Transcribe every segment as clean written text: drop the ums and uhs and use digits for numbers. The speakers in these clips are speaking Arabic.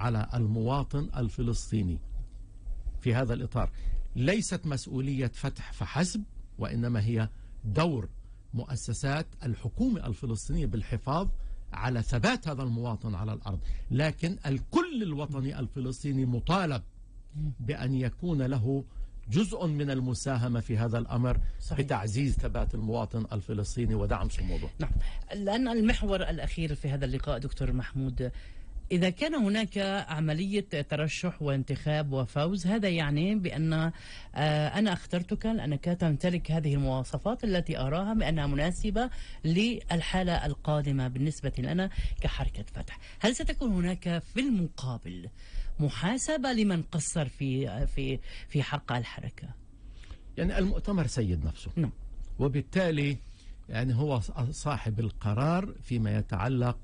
على المواطن الفلسطيني في هذا الإطار ليست مسؤولية فتح فحسب، وإنما هي دور مؤسسات الحكومة الفلسطينية بالحفاظ على ثبات هذا المواطن على الأرض. لكن الكل الوطني الفلسطيني مطالب بأن يكون له جزء من المساهمة في هذا الأمر، صحيح، بتعزيز ثبات المواطن الفلسطيني ودعم صموده. نعم. الآن المحور الأخير في هذا اللقاء دكتور محمود، إذا كان هناك عملية ترشح وانتخاب وفوز، هذا يعني بأن أنا اخترتك لأنك تمتلك هذه المواصفات التي أراها بأنها مناسبة للحالة القادمة بالنسبة لنا كحركة فتح. هل ستكون هناك في المقابل محاسبة لمن قصر في حق الحركة؟ يعني المؤتمر سيد نفسه، نعم، وبالتالي يعني هو صاحب القرار فيما يتعلق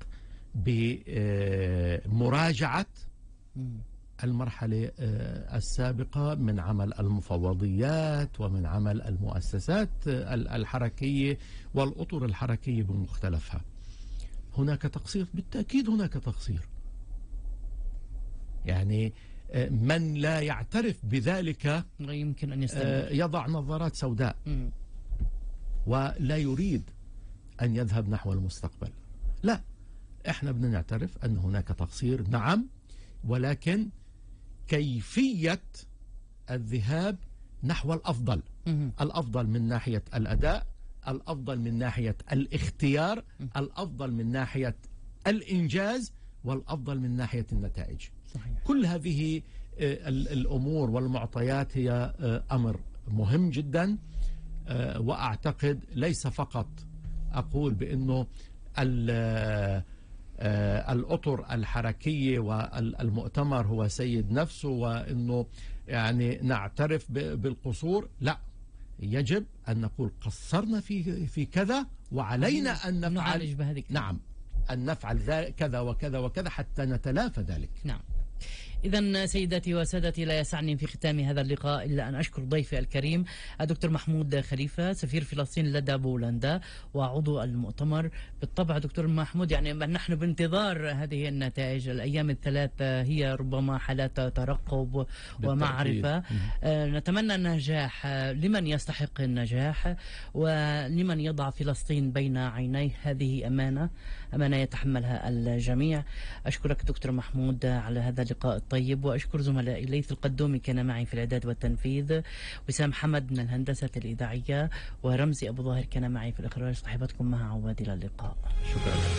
بمراجعة المرحلة السابقة من عمل المفوضيات ومن عمل المؤسسات الحركية والأطر الحركية بمختلفها. هناك تقصير، بالتأكيد هناك تقصير. يعني من لا يعترف بذلك يمكن أن يستمر، يضع نظارات سوداء ولا يريد أن يذهب نحو المستقبل. لا، احنا بدنا نعترف أن هناك تقصير، نعم، ولكن كيفية الذهاب نحو الأفضل. الأفضل من ناحية الأداء، الأفضل من ناحية الاختيار، الأفضل من ناحية الإنجاز، والأفضل من ناحية النتائج. صحيح. كل هذه الأمور والمعطيات هي أمر مهم جدا، وأعتقد ليس فقط أقول بأنه الأطر الحركية والمؤتمر هو سيد نفسه وأنه يعني نعترف بالقصور، لا، يجب أن نقول قصرنا في كذا وعلينا أن نفعل، نعم، أن نفعل كذا وكذا وكذا حتى نتلافى ذلك. نعم. إذن سيداتي وسادتي، لا يسعني في ختام هذا اللقاء إلا أن أشكر ضيفي الكريم الدكتور محمود خليفة، سفير فلسطين لدى بولندا وعضو المؤتمر. بالطبع دكتور محمود، يعني نحن بانتظار هذه النتائج. الأيام الثلاثة هي ربما حالات ترقب ومعرفة. نتمنى النجاح لمن يستحق النجاح ولمن يضع فلسطين بين عينيه. هذه أمانة يتحملها الجميع. أشكرك دكتور محمود على هذا اللقاء الطيب، وأشكر زملائي ليث القدومي كان معي في الإعداد والتنفيذ، وسام حمد من الهندسة الإذاعية، ورمزي أبو ظاهر كان معي في الإخراج. صاحبتكم مها عواد، إلى اللقاء. شكرا.